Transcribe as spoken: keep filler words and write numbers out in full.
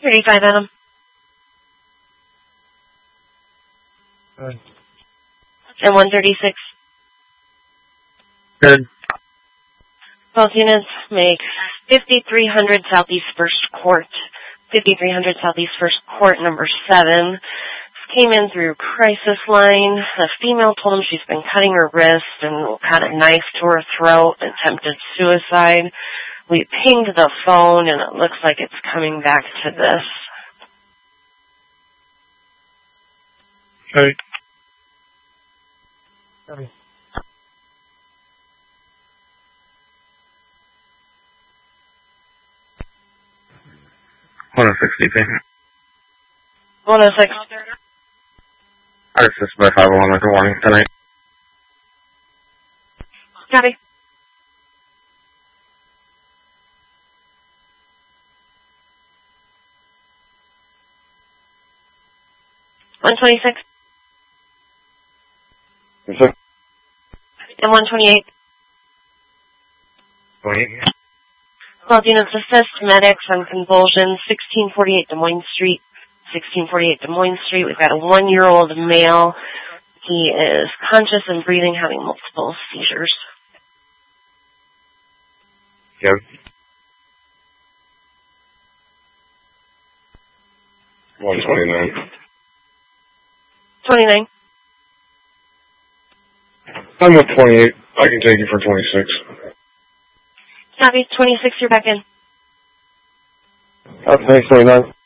thirty-five, Adam. Good. And one thirty-six. Good. Both units make fifty-three hundred Southeast First Court. fifty-three hundred Southeast First Court, number seven. Came in through crisis line. A female told him she's been cutting her wrist and had a knife to her throat, attempted suicide. We pinged the phone, and it looks like it's coming back to this. Okay. Okay. one oh six D P. one oh six. I assist by five oh one with a warning tonight. Copy. one twenty-six. Yes, sir. And one twenty-eight. twenty-eight. Both units assist medics on convulsions. sixteen forty-eight Des Moines Street. sixteen forty-eight Des Moines Street. We've got a one-year-old male. He is conscious and breathing, having multiple seizures. Yep. one twenty-nine. twenty-nine. I'm with twenty-eight. I can take you for twenty-six. Copy. twenty-six, you're back in. Okay, twenty-nine.